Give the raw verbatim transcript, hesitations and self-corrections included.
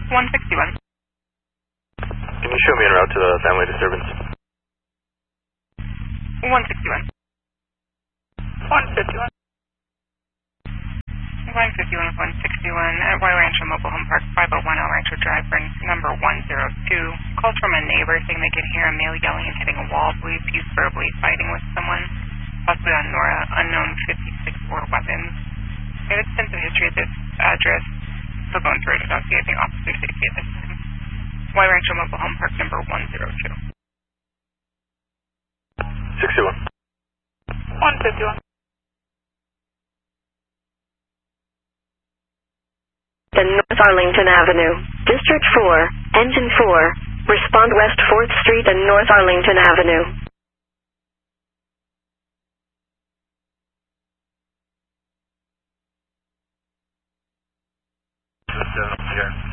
one sixty-one. Can you show me en route to the family disturbance? one sixty-one. one fifty-one. one fifty-one with one sixty-one at Y Rancho Mobile Home Park, five oh one El Rancho Drive, for number one oh two. Calls from a neighbor saying they could hear a male yelling and hitting a wall. Believes he's verbally fighting with someone, possibly on Nora, unknown fifty-six or weapons. We have extensive history at this address. Still going through it without giving officer safety at this time. Y Rancho Mobile Home Park, number one oh two. sixty-one. one fifty-one. North Arlington Avenue, District four, Engine four, respond West fourth Street and North Arlington Avenue. Here.